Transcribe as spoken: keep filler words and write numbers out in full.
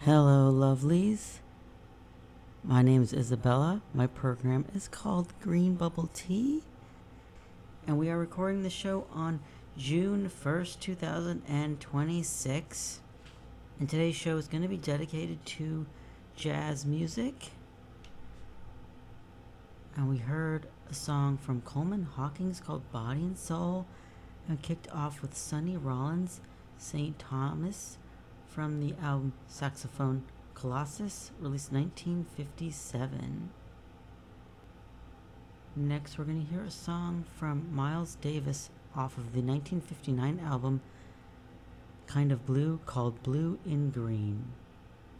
Hello, lovelies. My name is Isabella. My program is called Green Bubble Tea. And we are recording the show on June first, two thousand twenty-six. And today's show is going to be dedicated to jazz music. And we heard a song from Coleman Hawkins called Body and Soul. And kicked off with Sonny Rollins' Saint Thomas from the album Saxophone Colossus, released nineteen fifty-seven. Next, we're going to hear a song from Miles Davis off of the nineteen fifty-nine album Kind of Blue, called Blue in Green.